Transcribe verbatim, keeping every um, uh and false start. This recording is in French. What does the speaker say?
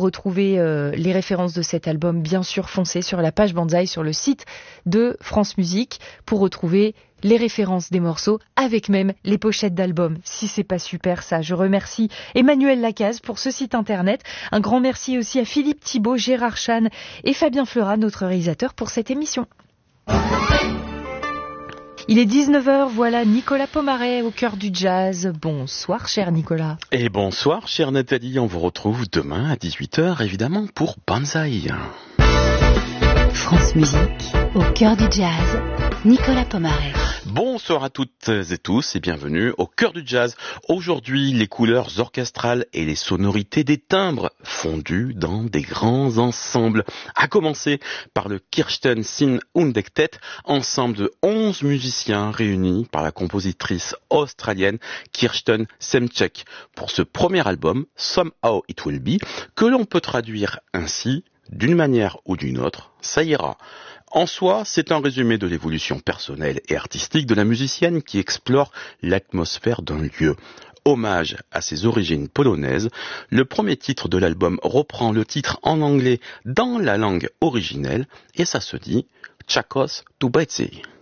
retrouver euh, les références de cet album, bien sûr, foncez sur la page Banzai sur le site de France Musique pour retrouver les références des morceaux avec même les pochettes d'albums. Si c'est pas super ça, je remercie Emmanuel Lacaze pour ce site internet. Un grand merci aussi à Philippe Thibault, Gérard Chan et Fabien Fleurat, notre réalisateur, pour cette émission. Il est dix-neuf heures, voilà Nicolas Pomaret au cœur du jazz. Bonsoir cher Nicolas. Et bonsoir chère Nathalie, on vous retrouve demain à dix-huit heures évidemment pour Banzai. France Musique, au cœur du jazz, Nicolas Pomaret. Bonsoir à toutes et tous et bienvenue au cœur du jazz. Aujourd'hui, les couleurs orchestrales et les sonorités des timbres fondues dans des grands ensembles. À commencer par le Kirsten Sin Undektet, ensemble de onze musiciens réunis par la compositrice australienne Kirsten Semchek pour ce premier album, Somehow It Will Be, que l'on peut traduire ainsi: d'une manière ou d'une autre, ça ira. En soi, c'est un résumé de l'évolution personnelle et artistique de la musicienne qui explore l'atmosphère d'un lieu. Hommage à ses origines polonaises, le premier titre de l'album reprend le titre en anglais dans la langue originelle et ça se dit Czakos Tubejcy.